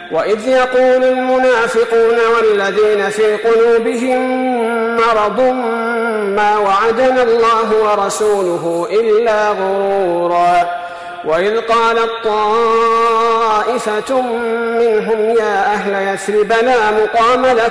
وإذ يقول المنافقون والذين في قلوبهم مرض ما وعدنا الله ورسوله إلا غرورا. وإذ قالت طائفة منهم يا أهل يثرب لا مقام لكم